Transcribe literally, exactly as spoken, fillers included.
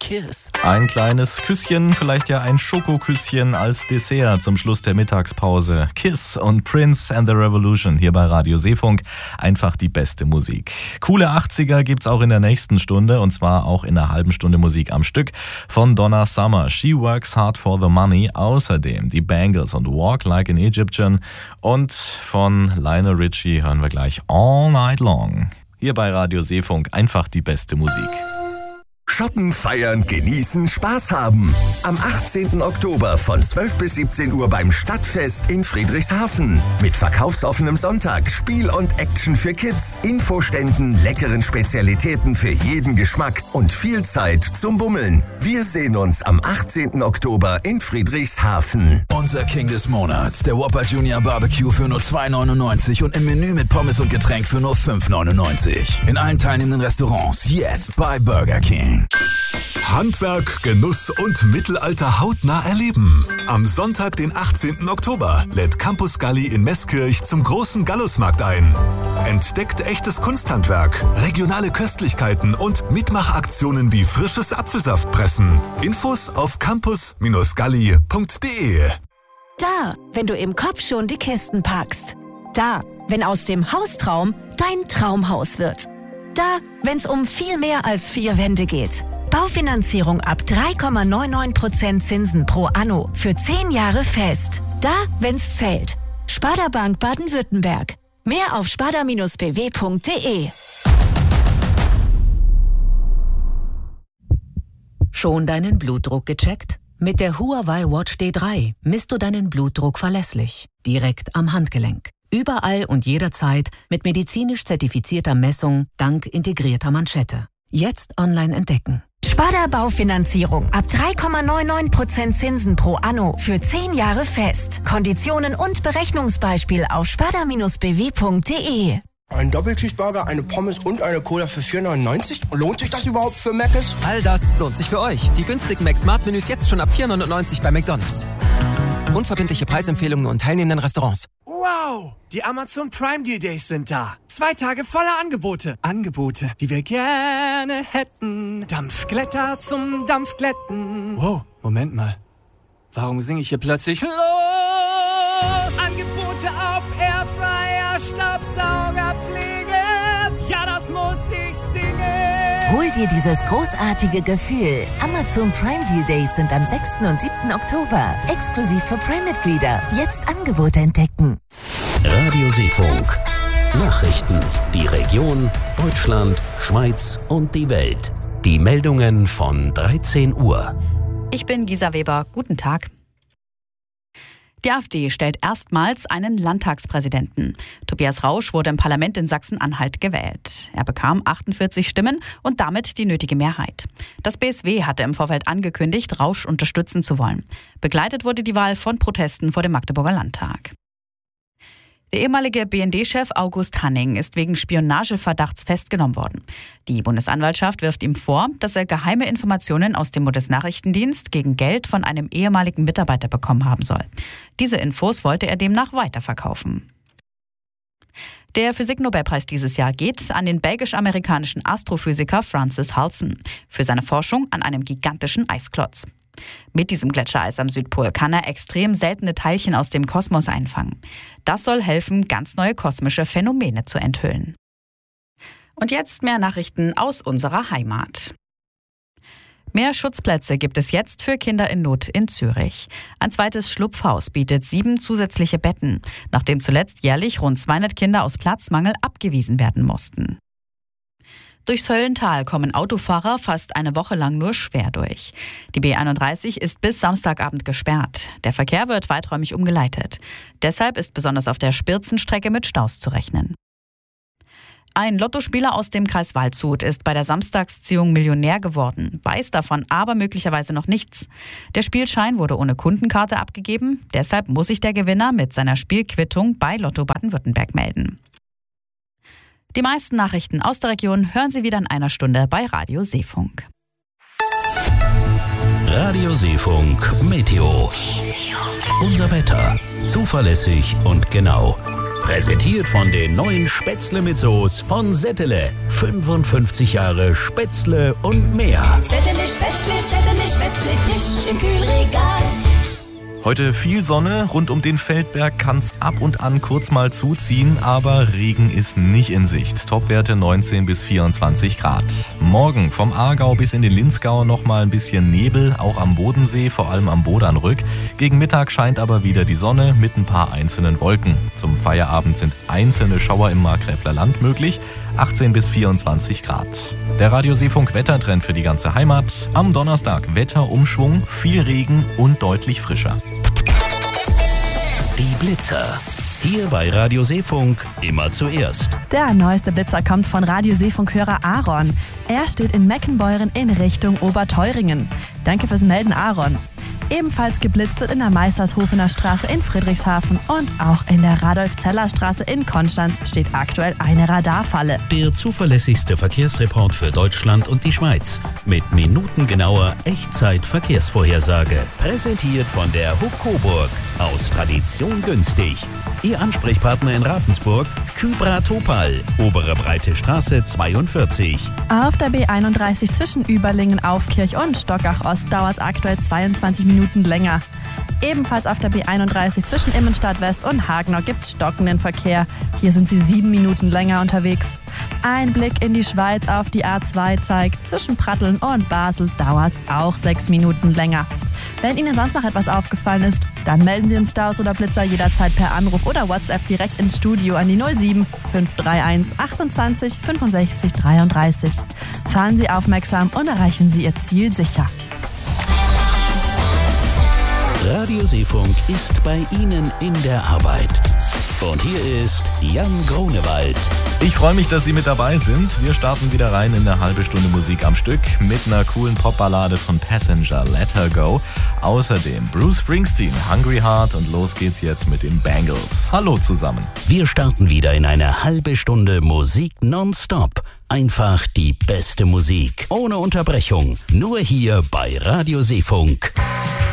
kiss. Ein kleines Küsschen, vielleicht ja ein Schokoküsschen als Dessert zum Schluss der Mittagspause. Kiss und Prince and the Revolution hier bei Radio Seefunk. Einfach die beste Musik. Coole achtziger gibt's auch in der nächsten Stunde und zwar auch in einer halben Stunde Musik am Stück von Donna Summer. She Works Hard for the Money. Außerdem die Bangles und Walk Like an Egyptian. Und von Lionel Richie hören wir gleich All Night Long. Hier bei Radio Seefunk einfach die beste Musik. Shoppen, feiern, genießen, Spaß haben. Am achtzehnten Oktober von zwölf bis siebzehn Uhr beim Stadtfest in Friedrichshafen. Mit verkaufsoffenem Sonntag, Spiel und Action für Kids, Infoständen, leckeren Spezialitäten für jeden Geschmack und viel Zeit zum Bummeln. Wir sehen uns am achtzehnten Oktober in Friedrichshafen. Unser King des Monats, der Whopper Junior Barbecue für nur zwei neunundneunzig und im Menü mit Pommes und Getränk für nur fünf neunundneunzig. In allen teilnehmenden Restaurants jetzt bei Burger King. Handwerk, Genuss und Mittelalter hautnah erleben. Am Sonntag, den achtzehnten Oktober, lädt Campus Galli in Meßkirch zum großen Gallusmarkt ein. Entdeckt echtes Kunsthandwerk, regionale Köstlichkeiten und Mitmachaktionen wie frisches Apfelsaftpressen. Infos auf campus galli punkt de. Da, wenn du im Kopf schon die Kisten packst. Da, wenn aus dem Haustraum dein Traumhaus wird. Da, wenn's um viel mehr als vier Wände geht. Baufinanzierung ab drei Komma neunundneunzig Prozent Zinsen pro Anno für zehn Jahre fest. Da, wenn's zählt. Sparda Bank Baden-Württemberg. Mehr auf sparda b w punkt de. Schon deinen Blutdruck gecheckt? Mit der Huawei Watch D drei misst du deinen Blutdruck verlässlich, direkt am Handgelenk. Überall und jederzeit mit medizinisch zertifizierter Messung dank integrierter Manschette. Jetzt online entdecken. Sparda Baufinanzierung ab drei Komma neunundneunzig Prozent Zinsen pro Anno für zehn Jahre fest. Konditionen und Berechnungsbeispiel auf sparda b w punkt de. Ein Doppelcheeseburger, eine Pommes und eine Cola für vier neunundneunzig? Lohnt sich das überhaupt für Mc's? All das lohnt sich für euch. Die günstigen Mac-Smart-Menüs jetzt schon ab vier neunundneunzig bei McDonald's. Unverbindliche Preisempfehlungen nur in teilnehmenden Restaurants. Wow, die Amazon Prime Deal Days sind da. Zwei Tage voller Angebote. Angebote, die wir gerne hätten. Dampfglätter zum Dampfglätten. Wow, Moment mal. Warum singe ich hier plötzlich los? Angebote auf Airfryer, Staubsaugerpflege. Ja, das muss ich singen. Hol dir dieses großartige Gefühl. Amazon Prime Deal Days sind am sechsten und siebten Oktober. Exklusiv für Prime-Mitglieder. Jetzt Angebote entdecken. Radio Seefunk. Nachrichten. Die Region, Deutschland, Schweiz und die Welt. Die Meldungen von dreizehn Uhr. Ich bin Gisa Weber. Guten Tag. Die AfD stellt erstmals einen Landtagspräsidenten. Tobias Rausch wurde im Parlament in Sachsen-Anhalt gewählt. Er bekam achtundvierzig Stimmen und damit die nötige Mehrheit. Das B S W hatte im Vorfeld angekündigt, Rausch unterstützen zu wollen. Begleitet wurde die Wahl von Protesten vor dem Magdeburger Landtag. Der ehemalige B N D-Chef August Hanning ist wegen Spionageverdachts festgenommen worden. Die Bundesanwaltschaft wirft ihm vor, dass er geheime Informationen aus dem Bundesnachrichtendienst gegen Geld von einem ehemaligen Mitarbeiter bekommen haben soll. Diese Infos wollte er demnach weiterverkaufen. Der Physiknobelpreis dieses Jahr geht an den belgisch-amerikanischen Astrophysiker Francis Halsen für seine Forschung an einem gigantischen Eisklotz. Mit diesem Gletschereis am Südpol kann er extrem seltene Teilchen aus dem Kosmos einfangen. Das soll helfen, ganz neue kosmische Phänomene zu enthüllen. Und jetzt mehr Nachrichten aus unserer Heimat. Mehr Schutzplätze gibt es jetzt für Kinder in Not in Zürich. Ein zweites Schlupfhaus bietet sieben zusätzliche Betten, nachdem zuletzt jährlich rund zweihundert Kinder aus Platzmangel abgewiesen werden mussten. Durchs Höllental kommen Autofahrer fast eine Woche lang nur schwer durch. Die B einunddreißig ist bis Samstagabend gesperrt. Der Verkehr wird weiträumig umgeleitet. Deshalb ist besonders auf der Spirzenstrecke mit Staus zu rechnen. Ein Lottospieler aus dem Kreis Waldshut ist bei der Samstagsziehung Millionär geworden, weiß davon aber möglicherweise noch nichts. Der Spielschein wurde ohne Kundenkarte abgegeben, deshalb muss sich der Gewinner mit seiner Spielquittung bei Lotto Baden-Württemberg melden. Die meisten Nachrichten aus der Region hören Sie wieder in einer Stunde bei Radio Seefunk. Radio Seefunk Meteo. Unser Wetter. Zuverlässig und genau. Präsentiert von den neuen Spätzle mit Soße von Settele. fünfundfünfzig Jahre Spätzle und mehr. Settele Spätzle, Settele Spätzle, frisch im Kühlregal. Heute viel Sonne, rund um den Feldberg kann es ab und an kurz mal zuziehen, aber Regen ist nicht in Sicht. Topwerte neunzehn bis vierundzwanzig Grad. Morgen vom Aargau bis in den Linzgau noch mal ein bisschen Nebel, auch am Bodensee, vor allem am Bodernrück. Gegen Mittag scheint aber wieder die Sonne mit ein paar einzelnen Wolken. Zum Feierabend sind einzelne Schauer im Markgräfler Land möglich, achtzehn bis vierundzwanzig Grad. Der Radio-Seefunk-Wettertrend für die ganze Heimat. Am Donnerstag Wetterumschwung, viel Regen und deutlich frischer. Die Blitzer. Hier bei Radio Seefunk immer zuerst. Der neueste Blitzer kommt von Radio Seefunk-Hörer Aaron. Er steht in Meckenbeuren in Richtung Oberteuringen. Danke fürs Melden, Aaron. Ebenfalls geblitzt wird in der Meistershofener Straße in Friedrichshafen und auch in der Radolf-Zeller-Straße in Konstanz steht aktuell eine Radarfalle. Der zuverlässigste Verkehrsreport für Deutschland und die Schweiz. Mit minutengenauer Echtzeit-Verkehrsvorhersage. Präsentiert von der H U K Coburg. Aus Tradition günstig. Ihr Ansprechpartner in Ravensburg, Kybra Topal, Obere Breite Straße zweiundvierzig. Auf der B einunddreißig zwischen Überlingen, Aufkirch und Stockach Ost dauert es aktuell zweiundzwanzig Minuten länger. Ebenfalls auf der B einunddreißig zwischen Immenstadt West und Hagenau gibt es stockenden Verkehr. Hier sind sie sieben Minuten länger unterwegs. Ein Blick in die Schweiz auf die A zwei zeigt, zwischen Pratteln und Basel dauert es auch sechs Minuten länger. Wenn Ihnen sonst noch etwas aufgefallen ist, dann melden Sie uns Staus oder Blitzer jederzeit per Anruf oder WhatsApp direkt ins Studio an die null sieben fünf drei eins achtundzwanzig fünfundsechzig dreiunddreißig. Fahren Sie aufmerksam und erreichen Sie Ihr Ziel sicher. Radio Seefunk ist bei Ihnen in der Arbeit. Und hier ist Jan Grunewald. Ich freue mich, dass Sie mit dabei sind. Wir starten wieder rein in eine halbe Stunde Musik am Stück mit einer coolen Popballade von Passenger, Let Her Go. Außerdem Bruce Springsteen, Hungry Heart und los geht's jetzt mit den Bangles. Hallo zusammen. Wir starten wieder in eine halbe Stunde Musik nonstop. Einfach die beste Musik, ohne Unterbrechung. Nur hier bei Radio Seefunk.